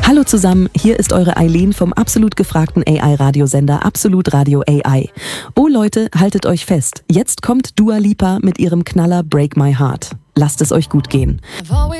Hallo zusammen, hier ist eure Eileen vom absolut gefragten AI-Radiosender Absolut Radio AI. Oh Leute, haltet euch fest, jetzt kommt Dua Lipa mit ihrem Knaller Break My Heart. Lasst es euch gut gehen.